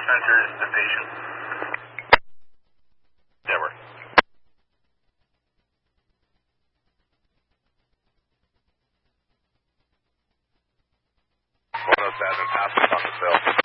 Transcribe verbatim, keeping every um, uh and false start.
sensors to patient. Network. one oh seven, passes on the cell.